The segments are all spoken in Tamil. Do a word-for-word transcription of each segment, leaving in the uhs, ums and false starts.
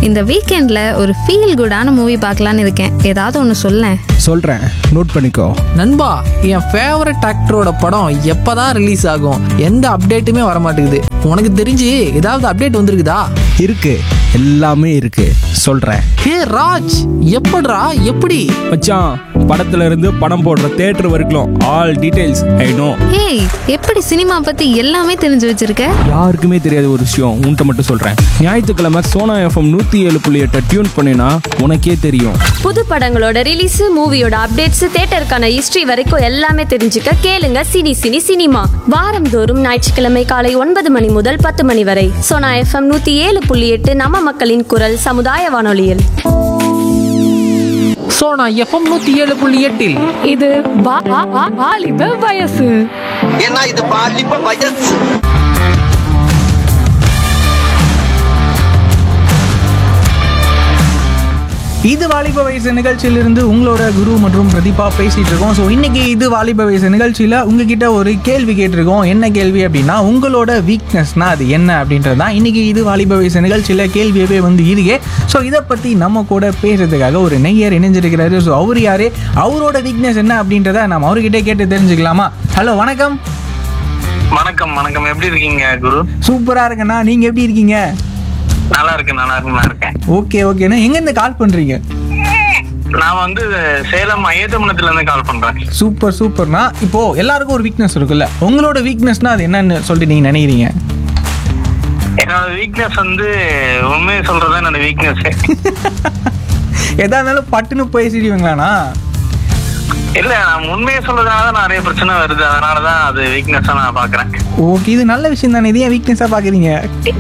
இந்த வீக்கெண்ட்ல ஒரு ஃபீல் குடான மூவி பார்க்கலான்னு இருக்கேன். ஏதாவது ஒன்று சொல்லேன். சொல்றேன், நோட் பண்ணிக்கோ. நண்பா, என் ஃபேவரட் ஆக்டரோட படம் எப்பதான் ரிலீஸ் ஆகும்? எந்த அப்டேட்டுமே வர மாட்டேங்குது. உனக்கு தெரிஞ்சு ஏதாவது அப்டேட் வந்திருக்குதா? இருக்கு, எல்லாமே இருக்கு, சொல்றேன். ஹே ராஜ், எப்படிடா? எப்படி மச்சான், படத்துல இருந்து படம் போடுற தியேட்டர் வரைக்கும் ஆல் டீடைல்ஸ் ஐ நோ. ஏய், எப்படி சினிமா பத்தி எல்லாமே தெரிஞ்சு வச்சிருக்க? யாருக்குமே தெரியாத ஒரு விஷயம் உன்கிட்ட மட்டும் சொல்றேன். ஞாயிற்றுக்கிழமை சோனா எஃப்எம் நூத்தி ஏழு புள்ளி எட்டை டியூன் பண்ணினா உனக்கே தெரியும். புது படங்களோட ரிலீஸ், மூவியோட அப்டேட்ஸ், தியேட்டருக்கான ஹிஸ்டரி வரைக்கும் எல்லாமே தெரிஞ்சுக்க கேளுங்க சினி சினி சினிமா. வாரந்தோறும் ஞாயிற்றுக்கிழமை காலை ஒன்பது மணி முதல் பத்து மணி வரை சோனா எஃப்எம் நூத்தி ஏழு புள்ளி எட்டு நம்ம மக்களின் குரல் சமுதாய வானொலியில். சோனா எஃப்எம் நூத்தி ஏழு புள்ளி எட்டில் இது வா- வா- வா- வாலிப வயசு. ஏன்னா இது பாலிப்ப வயசு. இது வாலிப வயசு நிகழ்ச்சியிலிருந்து உங்களோட குரு மற்றும் பிரதீபா பேசிட்டு இருக்கோம். ஸோ இன்னைக்கு இது வாலிப வயசு நிகழ்ச்சியில் உங்ககிட்ட ஒரு கேள்வி கேட்டிருக்கோம். என்ன கேள்வி அப்படின்னா, உங்களோட வீக்னஸ்னா அது என்ன அப்படின்றது தான் இன்னைக்கு இது வாலிப வயசு நிகழ்ச்சியில் கேள்வியவே வந்து இருக்கே. ஸோ இதை பற்றி நம்ம கூட பேசுறதுக்காக ஒரு நெய்யர் இணைஞ்சிருக்கிறாரு. ஸோ அவர் யாரு, அவரோட வீக்னஸ் என்ன அப்படின்றத நம்ம அவர்கிட்ட கேட்டு தெரிஞ்சுக்கலாமா? ஹலோ, வணக்கம். வணக்கம் வணக்கம் எப்படி இருக்கீங்க குரு? சூப்பரா இருக்கேண்ணா, நீங்க எப்படி இருக்கீங்க? நல்லா இருக்கு நல்லா இருக்கு நல்லா இருக்கேன். ஓகே ஓகேண்ணா, எங்க இருந்து கால் பண்றீங்க? நான் வந்து சேலம் ஐயத்தமனத்துல இருந்து கால் பண்றேன். சூப்பர் சூப்பர்ண்ணா. இப்போ எல்லாருக்கும் ஒரு வீக்னஸ் இருக்குல்ல, உங்களோட வீக்னஸ்னா அது என்னன்னு சொல்லிட்டு நீங்க நினைக்கிறீங்க? என்னோட வீக்னஸ் வந்து உண்மையை சொல்றதா என்னோட வீக்னஸ். எதா இருந்தாலும் பட்டுன்னு பேசிடுவீங்களாண்ணா? இல்ல, நான் உண்மையை சொல்றதுனாலதான் நிறைய பிரச்சனை வருது, அதனாலதான் அது வீக்னஸா நான் பாக்குறேன். ஓகே, இது நல்ல விஷயம் தானே. இது ஏன் வீக்னஸா பாக்குறீங்க?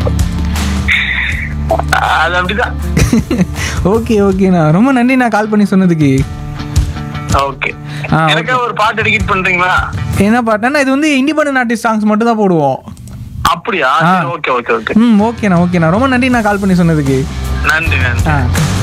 அது அப்படிதான். ஓகே ஓகேண்ணா, ரொம்ப நன்றி நான் கால் பண்ணி சொன்னதுக்கு. ஓகே, எனக்கு ஒரு பாட்டு டெடிகேட் பண்றீங்களா? என்ன பாட்டுனா, இது வந்து இண்டிபெண்டன்ட் ஆர்டிஸ்ட் சாங்ஸ் மட்டும் தான் போடுவோம். அப்படியா? Okay okay okay. ம் ஓகேண்ணா ஓகேண்ணா, ரொம்ப நன்றி நான் கால் பண்ணி சொன்னதுக்கு. நன்றி நன்றி.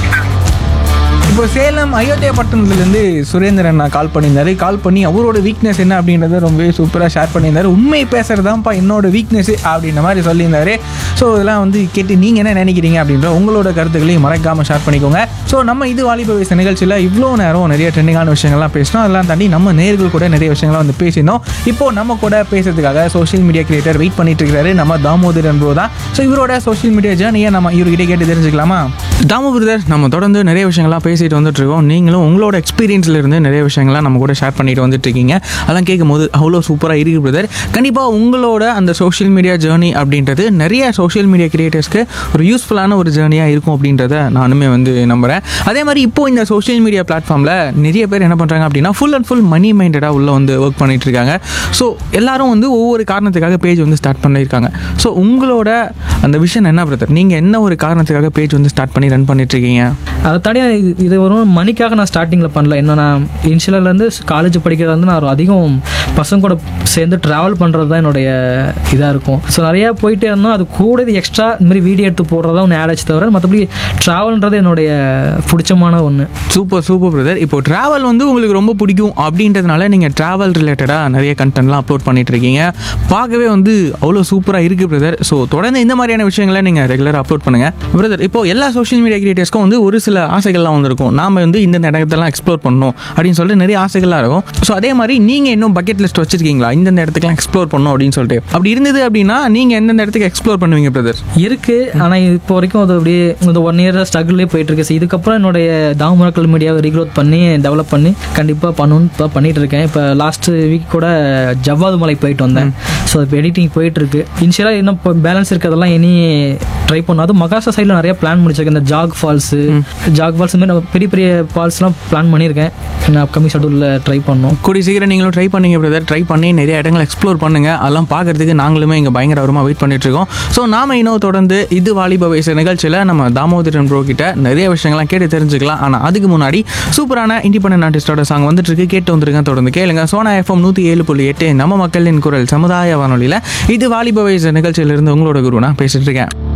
இப்போ சேலம் அயோத்தியா பட்டணத்துலேருந்து சுரேந்திரன் நான் கால் பண்ணியிருந்தாரு. கால் பண்ணி அவரோட வீக்னஸ் என்ன அப்படின்றத ரொம்பவே சூப்பராக ஷேர் பண்ணியிருந்தாரு. உண்மை பேசுகிறதான்ப்பா என்னோட வீக்னஸ் அப்படின்ற மாதிரி சொல்லியிருந்தாரு. ஸோ இதெல்லாம் வந்து கேட்டு நீங்கள் என்ன நினைக்கிறீங்க அப்படின்ற உங்களோட கருத்துக்களையும் மறக்காமல் ஷேர் பண்ணிக்கோங்க. ஸோ நம்ம இது வாலிப வயசு நிகழ்ச்சியில் இவ்வளோ நேரம் நிறைய ட்ரெண்டிங்கான விஷயங்கள்லாம் பேசினோம். அதெல்லாம் தாண்டி நம்ம நேர்கள் கூட நிறைய விஷயங்கள்லாம் வந்து பேசினோம். இப்போது நம்ம கூட பேசுறதுக்காக சோஷியல் மீடியா கிரியேட்டர் வெயிட் பண்ணிட்டு இருக்காரு, நம்ம தாமோதரன் ப்ரோ தான். ஸோ இவரோட சோஷியல் மீடியா ஜேர்னியை நம்ம இவர்கிட்ட கேட்டு தெரிஞ்சுக்கலாமா? தாமோ பிரதர், நம்ம தொடர்ந்து நிறைய விஷயங்கள்லாம் பேசிட்டு வந்துட்டு இருக்கோம். நீங்களும் உங்களோட எக்ஸ்பீரியன்ஸ்ல இருந்து நிறைய விஷயங்கள்லாம் நம்ம கூட ஷேர் பண்ணிட்டு வந்துட்டு இருக்கீங்க. அதெல்லாம் கேட்கும் போது அவ்வளோ சூப்பராக இருக்கு பிரதர். கண்டிப்பாக உங்களோட அந்த சோஷியல் மீடியா ஜேர்னி அப்படின்றது நிறைய சோஷியல் மீடியா கிரியேட்டர்ஸ்க்கு ஒரு யூஸ்ஃபுல்லான ஒரு ஜேர்னியாக இருக்கும் அப்படின்றத நானுமே வந்து நம்புகிறேன். அதே மாதிரி இப்போ இந்த சோஷியல் மீடியா பிளாட்ஃபார்மில் நிறைய பேர் என்ன பண்ணுறாங்க அப்படின்னா, ஃபுல் அண்ட் ஃபுல் மணி மைண்டடாக உள்ள வந்து ஒர்க் பண்ணிட்டு இருக்காங்க. ஸோ எல்லாரும் வந்து ஒவ்வொரு காரணத்துக்காக பேஜ் வந்து ஸ்டார்ட் பண்ணியிருக்காங்க. ஸோ உங்களோட அந்த விஷயம் என்ன பிரதர்? நீங்கள் என்ன ஒரு காரணத்துக்காக பேஜ் வந்து ஸ்டார்ட் பண்ணி ரன் பண்ணிட்டு இருக்கீங்க? அதை தாண்டி இது வரும் மணிக்காக நான் ஸ்டார்டிங்கில் பண்ணல. என்ன, நான் இனிஷியலேருந்து காலேஜ் படிக்கிறது வந்து நான் அதிகம் பசங்க கூட சேர்ந்து ட்ராவல் பண்ணுறது தான் என்னுடைய இதாக இருக்கும். ஸோ நிறையா போயிட்டே இருந்தோம். அது கூட இது எக்ஸ்ட்ரா இந்தமாதிரி வீடியோ எடுத்து போடுறதா ஒன்று ஆட் ஆச்சு தவிர மற்றபடி ட்ராவல்ன்றது என்னுடைய பிடிச்சமான ஒன்று. Super super brother. இப்போ ட்ராவல் வந்து உங்களுக்கு ரொம்ப பிடிக்கும் அப்படின்றதுனால நீங்கள் ட்ராவல் ரிலேட்டடாக நிறைய கண்டென்ட்லாம் அப்லோட் பண்ணிட்டு இருக்கீங்க. பார்க்கவே வந்து அவ்வளோ சூப்பராக இருக்குது பிரதர். ஸோ தொடர்ந்து இந்த மாதிரியான விஷயங்களை நீங்கள் ரெகுலராக அப்லோட் பண்ணுங்கள் பிரதர். இப்போ எல்லா சோஷியல் மீடியா கிரியேட்டர்ஸ்க்கும் வந்து ஒரு சில ஆசைகள்லாம் வந்துருக்கும். நாம் வந்து இந்த இடத்தெல்லாம் எக்ஸ்ப்ளோர் பண்ணணும் அப்படின்னு சொல்லிட்டு நிறைய ஆசைகள்லாம் இருக்கும். ஸோ அதே மாதிரி நீங்கள் இன்னும் பக்கெட் லிஸ்ட் வச்சிருக்கீங்களா, இந்த இடத்துக்குலாம் எக்ஸ்ப்ளோர் பண்ணணும் அப்படின்னு சொல்லிட்டு? அப்படி இருந்தது அப்படின்னா நீங்கள் எந்தெந்த இடத்துக்கு எக்ஸ்ப்ளோர் பண்ணுவீங்க பிரதர்? இருக்குது, ஆனால் இப்போ வரைக்கும் அது அப்படியே இந்த ஒன் இயர் ஸ்ட்ரகிள்லேயே போயிட்டு இருக்கு. ஸோ இதுக்கப்புறம் என்னுடைய தாமரக்கல் மீடியாவை ரீக்ரோத் பண்ணி டெவலப் பண்ணி கண்டிப்பாக பண்ணணும்னு இப்போ பண்ணிட்டு இருக்கேன். இப்போ லாஸ்ட் வீக் கூட ஜவ்வாது மலை போயிட்டு வந்தேன். ஸோ இப்போ எடிட்டிங் போயிட்டு இருக்கு. இனிஷியலாக இன்னும் இப்போ பேலன்ஸ் இருக்கிறதெல்லாம் இனி ட்ரை பண்ணும். அதுவும் மகாராஷ்டிரா சைடில் நிறைய பிளான் முடிச்சிருக்கேன். இந்த ஜாக் ஃபால்ஸு ஜாக் ஃபால்ஸ் மாதிரி பெரிய பெரிய ஃபால்ஸ்லாம் பிளான் பண்ணியிருக்கேன். நான் அப்கமிங் ஷெட்யூலில் ட்ரை பண்ணோம். கூடிய சீக்கிரம் நீங்களும் ட்ரை பண்ணீங்க பிரதர். ட்ரை பண்ணி நிறைய இடங்கள் எக்ஸ்ப்ளோர் பண்ணுங்கள். அதெல்லாம் பார்க்கறதுக்கு நாங்களுமே இங்கே பயங்கரமாக வெயிட் பண்ணிட்டு இருக்கோம். ஸோ நாம இன்னும் தொடர்ந்து இது வாலிப வயசு நிகழ்ச்சியில் நம்ம தாமோதரன் ப்ரோ கிட்ட நிறைய விஷயங்கள்லாம் கேட்டு தெரிஞ்சுக்கலாம். ஆனால் அதுக்கு முன்னாடி சூப்பரான இண்டிபெண்டன்ட் ஆர்டிஸ்டோட சாங் வந்துட்டு இருக்கு, கேட்டு வந்துருங்க. தொடர்ந்து கேளுங்க. சோனா எஃப்எம் நூற்றி ஏழு புள்ளி எட்டு நம்ம மக்களின் குரல் சமுதாய வானொலியில் இது வாலிப வயசு நிகழ்ச்சியிலிருந்து உங்களோட குரு நான் பேசிட்டு இருக்கேன்.